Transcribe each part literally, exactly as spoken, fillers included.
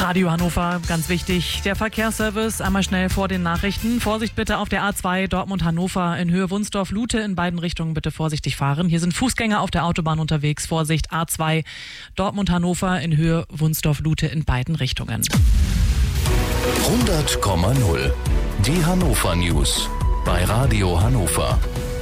Radio Hannover, ganz wichtig. Der Verkehrsservice einmal schnell vor den Nachrichten. Vorsicht bitte auf der A zwei Dortmund-Hannover in Höhe Wunsdorf-Lute. In beiden Richtungen bitte vorsichtig fahren. Hier sind Fußgänger auf der Autobahn unterwegs. Vorsicht, A zwei Dortmund-Hannover in Höhe Wunsdorf-Lute in beiden Richtungen. hundert Komma null. Die Hannover News bei Radio Hannover.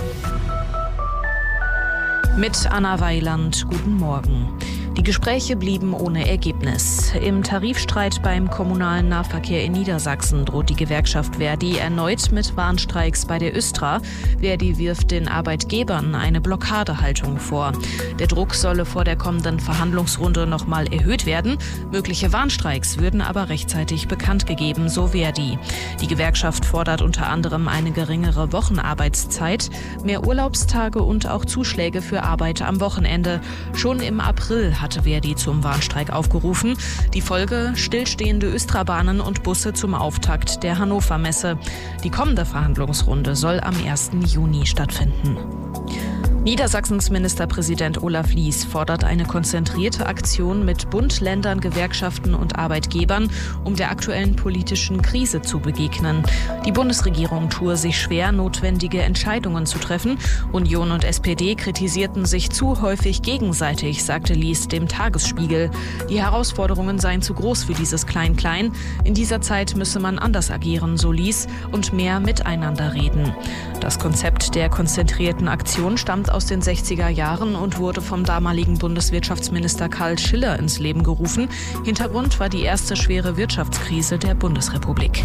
Mit Anna Weiland, guten Morgen. Die Gespräche blieben ohne Ergebnis. Im Tarifstreit beim kommunalen Nahverkehr in Niedersachsen droht die Gewerkschaft Verdi erneut mit Warnstreiks bei der Östra. Verdi wirft den Arbeitgebern eine Blockadehaltung vor. Der Druck solle vor der kommenden Verhandlungsrunde noch mal erhöht werden. Mögliche Warnstreiks würden aber rechtzeitig bekannt gegeben, so Verdi. Die Gewerkschaft fordert unter anderem eine geringere Wochenarbeitszeit, mehr Urlaubstage und auch Zuschläge für Arbeit am Wochenende. Schon im April hatte Verdi zum Warnstreik aufgerufen. Die Folge: stillstehende Östra-Bahnen und Busse zum Auftakt der Hannover Messe. Die kommende Verhandlungsrunde soll am ersten Juni stattfinden. Niedersachsens Ministerpräsident Olaf Lies fordert eine konzentrierte Aktion mit Bund, Ländern, Gewerkschaften und Arbeitgebern, um der aktuellen politischen Krise zu begegnen. Die Bundesregierung tue sich schwer, notwendige Entscheidungen zu treffen. Union und S P D kritisierten sich zu häufig gegenseitig, sagte Lies dem Tagesspiegel. Die Herausforderungen seien zu groß für dieses Klein-Klein. In dieser Zeit müsse man anders agieren, so Lies, und mehr miteinander reden. Das Konzept der konzentrierten Aktion stammt aus den sechziger Jahren und wurde vom damaligen Bundeswirtschaftsminister Karl Schiller ins Leben gerufen. Hintergrund war die erste schwere Wirtschaftskrise der Bundesrepublik.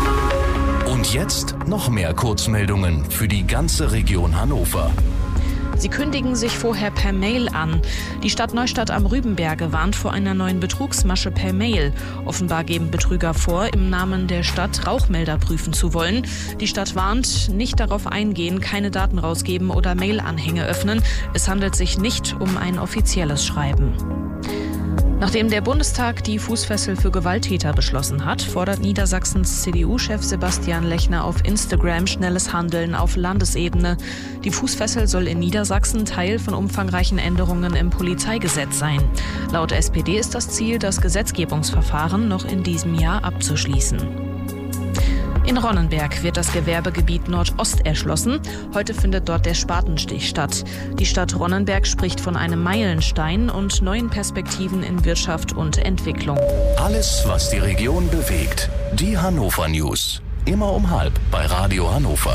Und jetzt noch mehr Kurzmeldungen für die ganze Region Hannover. Sie kündigen sich vorher per Mail an. Die Stadt Neustadt am Rübenberge warnt vor einer neuen Betrugsmasche per Mail. Offenbar geben Betrüger vor, im Namen der Stadt Rauchmelder prüfen zu wollen. Die Stadt warnt, nicht darauf eingehen, keine Daten rausgeben oder Mailanhänge öffnen. Es handelt sich nicht um ein offizielles Schreiben. Nachdem der Bundestag die Fußfessel für Gewalttäter beschlossen hat, fordert Niedersachsens C D U-Chef Sebastian Lechner auf Instagram schnelles Handeln auf Landesebene. Die Fußfessel soll in Niedersachsen Teil von umfangreichen Änderungen im Polizeigesetz sein. Laut S P D ist das Ziel, das Gesetzgebungsverfahren noch in diesem Jahr abzuschließen. In Ronnenberg wird das Gewerbegebiet Nordost erschlossen. Heute findet dort der Spatenstich statt. Die Stadt Ronnenberg spricht von einem Meilenstein und neuen Perspektiven in Wirtschaft und Entwicklung. Alles, was die Region bewegt. Die Hannover News. Immer um halb bei Radio Hannover.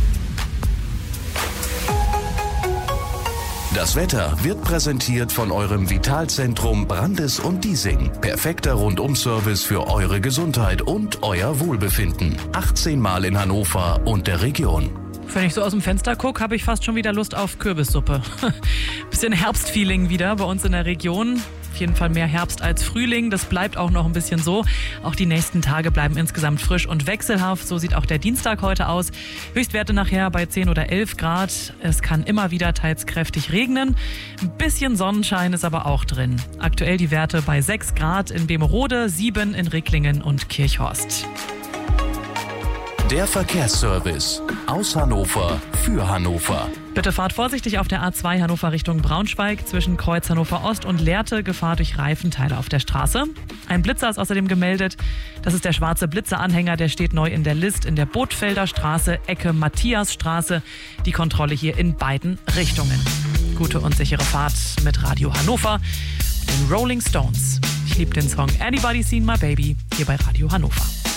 Das Wetter wird präsentiert von eurem Vitalzentrum Brandes und Diesing. Perfekter Rundum-Service für eure Gesundheit und euer Wohlbefinden. achtzehn Mal in Hannover und der Region. Wenn ich so aus dem Fenster gucke, habe ich fast schon wieder Lust auf Kürbissuppe. Bisschen Herbstfeeling wieder bei uns in der Region. Auf jeden Fall mehr Herbst als Frühling. Das bleibt auch noch ein bisschen so. Auch die nächsten Tage bleiben insgesamt frisch und wechselhaft. So sieht auch der Dienstag heute aus. Höchstwerte nachher bei zehn oder elf Grad. Es kann immer wieder teils kräftig regnen. Ein bisschen Sonnenschein ist aber auch drin. Aktuell die Werte bei sechs Grad in Bemerode, sieben in Ricklingen und Kirchhorst. Der Verkehrsservice aus Hannover für Hannover. Bitte fahrt vorsichtig auf der A zwei Hannover Richtung Braunschweig zwischen Kreuz Hannover Ost und Lehrte. Gefahr durch Reifenteile auf der Straße. Ein Blitzer ist außerdem gemeldet. Das ist der schwarze Blitzeranhänger, der steht neu in der List in der Bootfelder Straße, Ecke Matthiasstraße. Die Kontrolle hier in beiden Richtungen. Gute und sichere Fahrt mit Radio Hannover und den Rolling Stones. Ich liebe den Song Anybody Seen My Baby hier bei Radio Hannover.